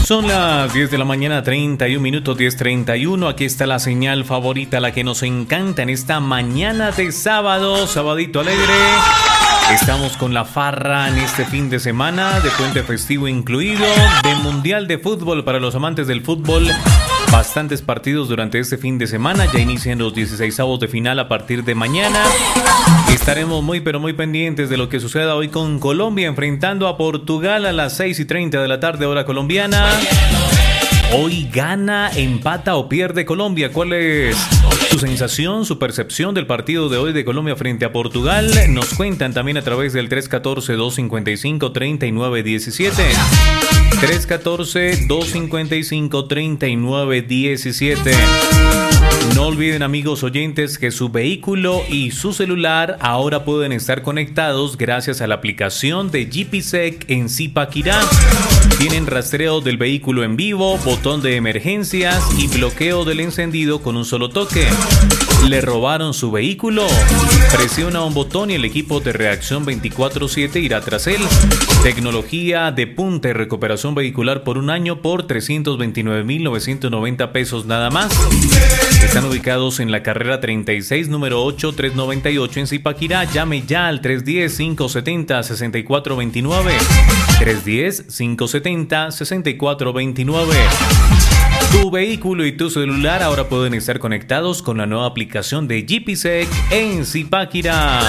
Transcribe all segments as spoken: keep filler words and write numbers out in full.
Son las diez de la mañana, treinta y un minutos, diez treinta y uno. Aquí está la señal favorita, la que nos encanta en esta mañana de sábado, sabadito alegre. Estamos con la farra en este fin de semana, de puente festivo incluido, de mundial de fútbol para los amantes del fútbol. Bastantes partidos durante este fin de semana. Ya inician los dieciseisavos de final a partir de mañana. Estaremos muy pero muy pendientes de lo que suceda hoy con Colombia enfrentando a Portugal a las seis y treinta de la tarde hora colombiana. Hoy gana, empata o pierde Colombia. ¿Cuál es su sensación, su percepción del partido de hoy de Colombia frente a Portugal? Nos cuentan también a través del tres uno cuatro, dos cinco cinco, tres nueve uno siete. tres uno cuatro, dos cinco cinco, tres nueve uno siete. No olviden, amigos oyentes, que su vehículo y su celular ahora pueden estar conectados gracias a la aplicación de Jeepsec en Zipaquirá. Tienen rastreo del vehículo en vivo, botón de emergencias y bloqueo del encendido con un solo toque. ¿Le robaron su vehículo? Presiona un botón y el equipo de reacción veinticuatro siete irá tras él. Tecnología de punta y recuperación vehicular por un año por trescientos veintinueve mil novecientos noventa pesos nada más. Están ubicados en la carrera treinta y seis, número ocho tres noventa y ocho en Zipaquirá. Llame ya al tres uno cero, cinco siete cero, seis cuatro dos nueve. tres uno cero, cinco siete cero, seis cuatro dos nueve. Tu vehículo y tu celular ahora pueden estar conectados con la nueva aplicación de Jeepsec en Zipaquirá.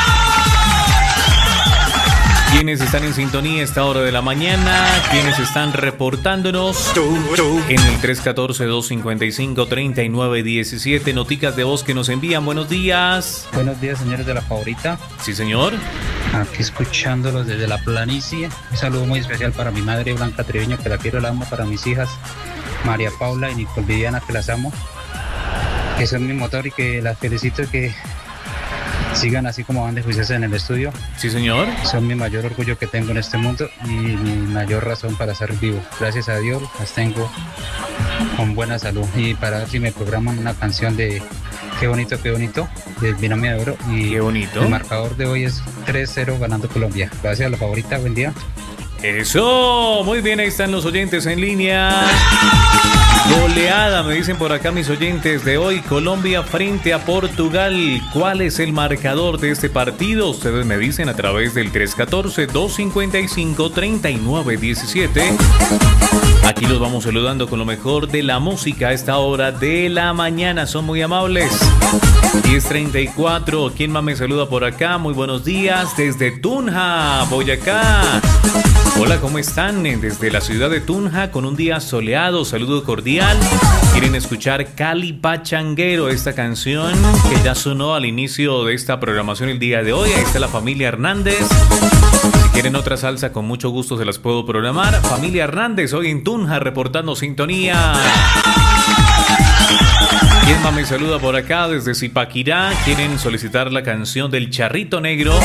Quienes están en sintonía a esta hora de la mañana, quienes están reportándonos en el tres uno cuatro, dos cinco cinco, tres nueve uno siete, noticas de voz que nos envían. Buenos días. Buenos días, señores de la favorita. Sí, señor. Aquí escuchándolos desde la planicie. Un saludo muy especial para mi madre Blanca Treviño, que la quiero, la amo, para mis hijas María Paula y Nicole Viviana, que las amo, que son mi motor y que las felicito y que sigan así como van de juiciosas en el estudio. Sí, señor. Son mi mayor orgullo que tengo en este mundo y mi mayor razón para ser vivo. Gracias a Dios las tengo con buena salud. Y para ver si me programan una canción de Qué bonito, qué bonito, del Binomio de Oro. Y qué bonito. El marcador de hoy es tres cero ganando Colombia. Gracias a la favorita, buen día. Eso, muy bien, ahí están los oyentes en línea. Goleada, me dicen por acá mis oyentes de hoy, Colombia frente a Portugal. ¿Cuál es el marcador de este partido? Ustedes me dicen a través del tres uno cuatro, dos cinco cinco, tres nueve uno siete. Aquí los vamos saludando con lo mejor de la música a esta hora de la mañana. Son muy amables. diez treinta y cuatro. ¿Quién más me saluda por acá? Muy buenos días desde Tunja, Boyacá. Hola, ¿cómo están? Desde la ciudad de Tunja con un día soleado. Saludo cordial. Quieren escuchar Cali Pachanguero, esta canción que ya sonó al inicio de esta programación el día de hoy. Ahí está la familia Hernández. Si quieren otra salsa, con mucho gusto se las puedo programar. Familia Hernández, hoy en Tunja, reportando sintonía. ¿Quién más me saluda por acá desde Zipaquirá? Quieren solicitar la canción del Charrito Negro.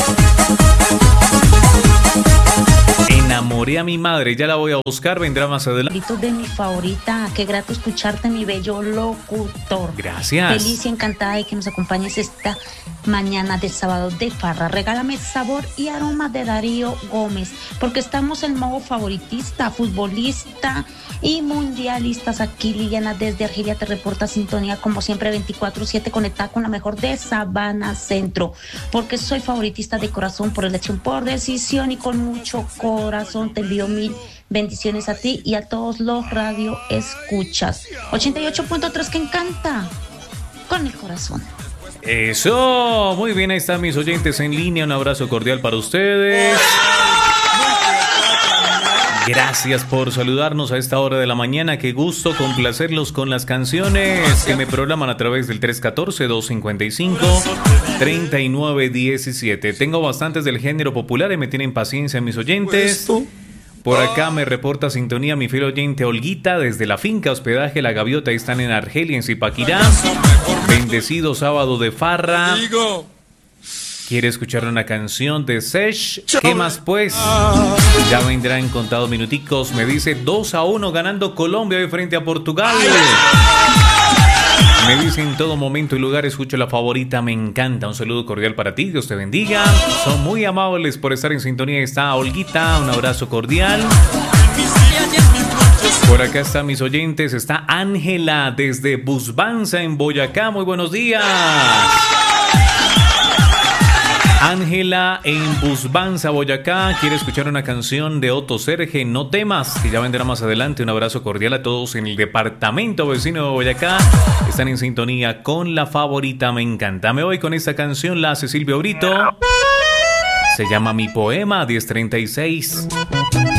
Enamoré a mi madre, ya la voy a buscar, vendrá más adelante. De mi favorita, qué grato escucharte, mi bello locutor. Gracias. Feliz y encantada de que nos acompañes esta mañana de sábado de farra. Regálame sabor y aroma de Darío Gómez, porque estamos en modo favoritista, futbolista y mundialistas. Aquí Liliana desde Argelia te reporta sintonía como siempre veinticuatro siete, conectada con la mejor de Sabana Centro, porque soy favoritista de corazón, por elección, por decisión y con mucho corazón. Te envío mil bendiciones a ti y a todos los radio escuchas. ochenta y ocho punto tres que encanta con el corazón. Eso, muy bien, ahí están mis oyentes en línea. Un abrazo cordial para ustedes. Gracias por saludarnos a esta hora de la mañana. Qué gusto complacerlos con las canciones que me programan a través del tres uno cuatro, dos cinco cinco, tres nueve uno siete. Tengo bastantes del género popular y me tienen paciencia mis oyentes. Por acá me reporta sintonía mi fiel oyente Olguita desde la finca hospedaje La Gaviota. Están en Argelia, en Zipaquirá. Bendecido sábado de farra. ¿Quiere escuchar una canción de Sesh? ¿Qué más pues? Ya vendrá en contados minuticos. Me dice dos a uno ganando Colombia hoy frente a Portugal. Me dice en todo momento y lugar, escucho la favorita, me encanta. Un saludo cordial para ti, Dios te bendiga. Son muy amables por estar en sintonía. Está Olguita, un abrazo cordial. Por acá están mis oyentes. Está Ángela desde Busbanza en Boyacá. Muy buenos días. Ángela en Busbanza, Boyacá, quiere escuchar una canción de Otto Serge, No temas, que ya vendrá más adelante. Un abrazo cordial a todos en el departamento vecino de Boyacá. Están en sintonía con La Favorita, me encanta. Me voy con esta canción, la hace Silvio Brito. Se llama Mi Poema, diez treinta y seis.